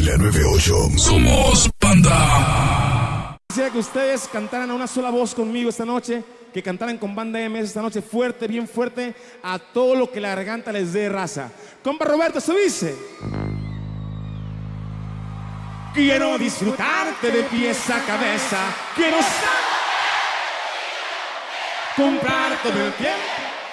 la 98. Somos Banda. Quisiera que ustedes cantaran a una sola voz conmigo esta noche, que cantaran con Banda MS esta noche fuerte, bien fuerte, a todo lo que la garganta les dé, raza. Compa Roberto, se dice: quiero disfrutarte de pies a cabeza, quiero comprar todo el tiempo